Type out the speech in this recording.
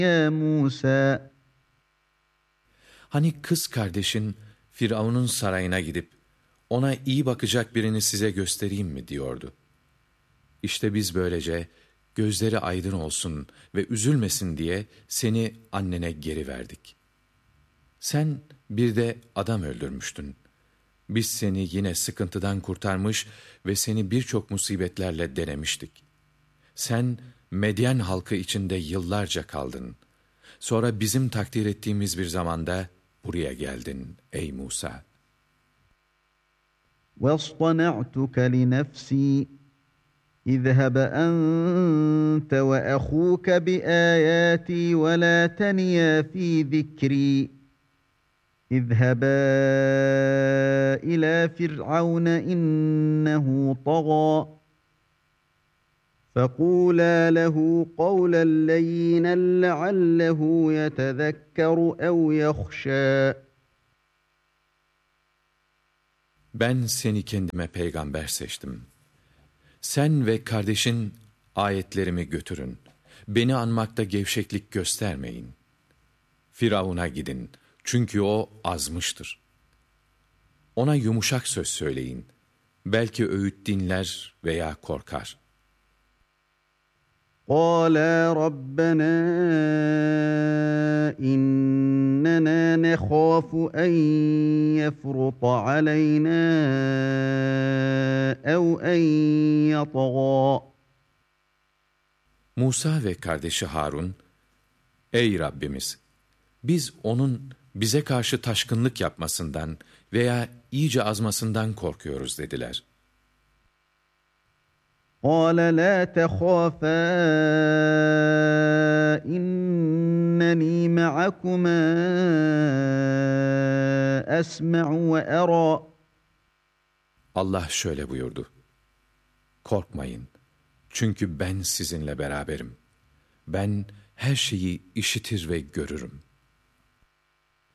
يَا مُوسَى Hani kız kardeşin Firavun'un sarayına gidip ona iyi bakacak birini size göstereyim mi diyordu. İşte biz böylece gözleri aydın olsun ve üzülmesin diye seni annene geri verdik. Sen bir de adam öldürmüştün. Biz seni yine sıkıntıdan kurtarmış ve seni birçok musibetlerle denemiştik. Sen Medyen halkı içinde yıllarca kaldın. Sonra bizim takdir ettiğimiz bir zamanda buraya geldin ey Musa. وَاصْطَنَعْتُكَ لِنَفْسِي اذْهَبْ أَنْتَ وَأَخُوكَ بِآيَاتِي وَلَا تَنِيَا فِي ذِكْرِي اذْهَبَا إِلَى فِرْعَوْنَ إِنَّهُ طَغَى فَقُولَا لَهُ قَوْلًا لَيِّنًا لَعَلَّهُ يَتَذَكَّرُ أَوْ يَخْشَى. Ben seni kendime peygamber seçtim. Sen ve kardeşin ayetlerimi götürün. Beni anmakta gevşeklik göstermeyin. Firavun'a gidin. Çünkü o azmıştır. Ona yumuşak söz söyleyin. Belki öğüt dinler veya korkar. قَالَا رَبَّنَا إِنَّنَا نَخَافُ أَنْ يَفْرُطَ عَلَيْنَا أَوْ أَنْ يَطْغَى. Musa ve kardeşi Harun, ey Rabbimiz! Biz onun bize karşı taşkınlık yapmasından veya iyice azmasından korkuyoruz dediler. قَالَ لَا تَخَافَا إِنَّنِي مَعَكُمَا أَسْمَعُ وَأَرَى. Allah şöyle buyurdu. Korkmayın. Çünkü ben sizinle beraberim. Ben her şeyi işitir ve görürüm.